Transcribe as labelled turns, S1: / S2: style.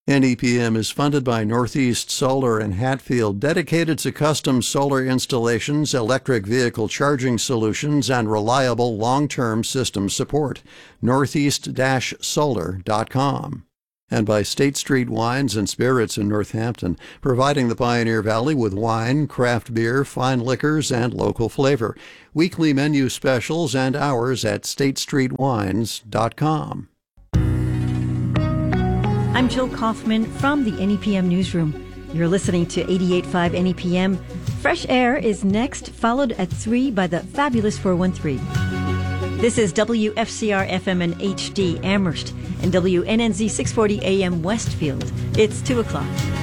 S1: NEPM is funded by Northeast Solar in Hatfield, dedicated to custom solar installations, electric vehicle charging solutions, and reliable long-term system support. northeast-solar.com. And by State Street Wines and Spirits in Northampton, providing the Pioneer Valley with wine, craft beer, fine liquors, and local flavor. Weekly menu specials and hours at statestreetwines.com.
S2: I'm Jill Kaufman from the NEPM Newsroom. You're listening to 88.5 NEPM. Fresh Air is next, followed at 3 by the Fabulous 413. This is WFCR FM and HD Amherst and WNNZ 640 AM Westfield. It's 2 o'clock.